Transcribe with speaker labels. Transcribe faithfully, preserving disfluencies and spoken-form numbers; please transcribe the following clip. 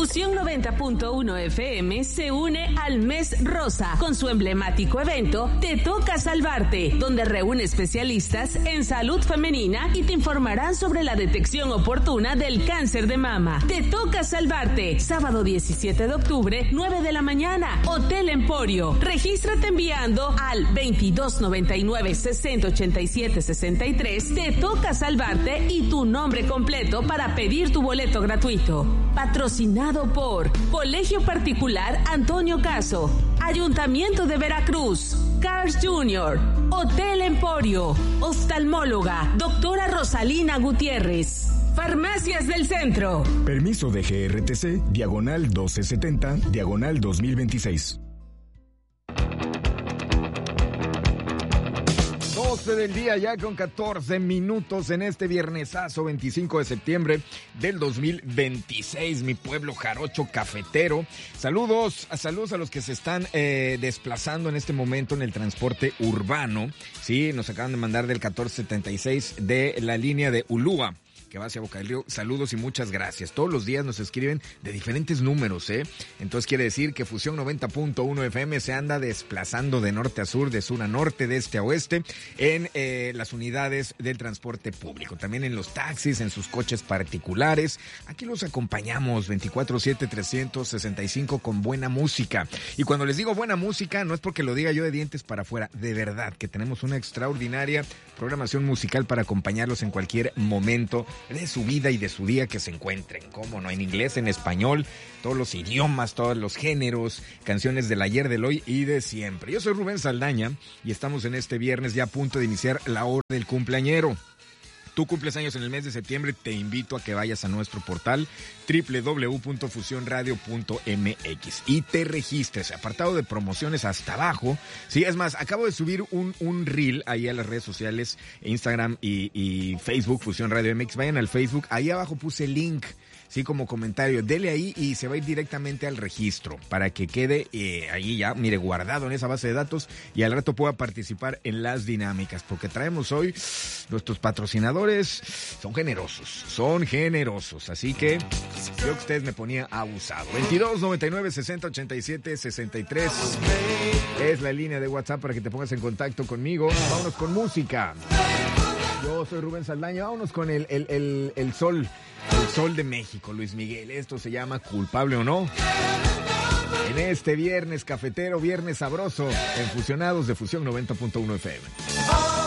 Speaker 1: Fusión noventa punto uno F M se une al Mes Rosa con su emblemático evento Te Toca Salvarte, donde reúne especialistas en salud femenina y te informarán sobre la detección oportuna del cáncer de mama. Te Toca Salvarte, sábado diecisiete de octubre, nueve de la mañana, Hotel Emporio. Regístrate enviando al veintidós noventa y nueve sesenta ochenta y siete sesenta y tres. Te Toca Salvarte y tu nombre completo para pedir tu boleto gratuito. Patrocinado por Colegio Particular Antonio Caso, Ayuntamiento de Veracruz, Cars Junior, Hotel Emporio, Oftalmóloga, Doctora Rosalina Gutiérrez. Farmacias del Centro.
Speaker 2: Permiso de G R T C, diagonal doce setenta, diagonal dos mil veintiséis.
Speaker 3: doce del día ya con catorce minutos en este viernesazo veinticinco de septiembre del dos mil veintiséis, mi pueblo jarocho cafetero. Saludos, saludos a los que se están eh, desplazando en este momento en el transporte urbano. Sí, nos acaban de mandar del catorce setenta y seis de la línea de Ulúa, que va hacia Boca del Río. Saludos y muchas gracias. Todos los días nos escriben de diferentes números, ¿eh? Entonces quiere decir que Fusión noventa punto uno F M se anda desplazando de norte a sur, de sur a norte, de este a oeste, en eh, las unidades del transporte público. También en los taxis, en sus coches particulares. Aquí los acompañamos veinticuatro siete trescientos sesenta y cinco con buena música. Y cuando les digo buena música, no es porque lo diga yo de dientes para afuera. De verdad que tenemos una extraordinaria programación musical para acompañarlos en cualquier momento de su vida y de su día que se encuentren. ¿Cómo no? En inglés, en español, todos los idiomas, todos los géneros, canciones del ayer, del hoy y de siempre. Yo soy Rubén Saldaña y estamos en este viernes ya a punto de iniciar la hora del cumpleañero. Tú cumples años en el mes de septiembre, te invito a que vayas a nuestro portal doble u doble u doble u punto fusión radio punto m x y te registres. Apartado de promociones hasta abajo. Sí, es más, acabo de subir un, un reel ahí a las redes sociales, Instagram y, y Facebook, Fusión Radio M X. Vayan al Facebook, ahí abajo puse el link. Sí, como comentario, dele ahí y se va a ir directamente al registro para que quede eh, ahí ya, mire, guardado en esa base de datos y al rato pueda participar en las dinámicas, porque traemos hoy, nuestros patrocinadores son generosos, son generosos, así que yo que ustedes me ponía abusado. veintidós noventa y nueve sesenta ochenta y siete sesenta y tres es la línea de WhatsApp para que te pongas en contacto conmigo. Vámonos con música. Yo soy Rubén Saldaña, vámonos con el, el, el, el sol. El sol de México, Luis Miguel. Esto se llama Culpable o No. En este viernes cafetero, viernes sabroso, en Fusionados de Fusión noventa punto uno F M.